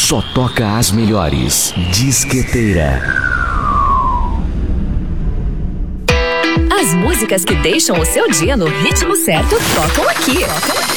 só toca as melhores. Disqueteira. As músicas que deixam o seu dia no ritmo certo tocam aqui.